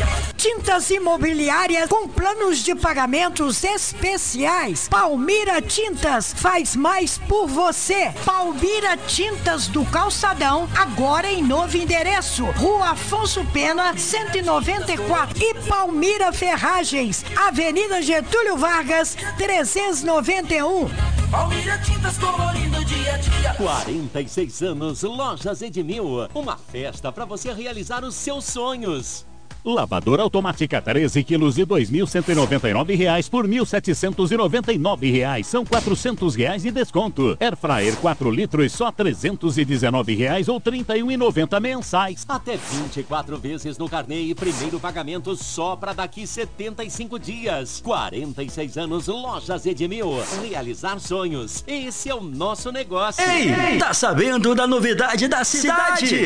Tintas imobiliárias com planos de pagamentos especiais. Palmira Tintas faz mais por você. Palmira Tintas do Calçadão, agora em novo endereço. Rua Afonso Pena, 194. E Palmira Ferragens, Avenida Getúlio Vargas, 391. Palmira Tintas colorindo dia a dia. 46 anos, Lojas Edmil. Uma festa para você realizar os seus sonhos. Lavadora automática 13 quilos de R$ 2.199 por R$ 1.799. São R$ 400 de desconto. Airfryer 4 litros só R$ 319 ou R$ 31,90 mensais. Até 24 vezes no carnê e primeiro pagamento só para daqui 75 dias. 46 anos, Lojas Edmil. Realizar sonhos. Esse é o nosso negócio. Ei, tá sabendo da novidade da cidade?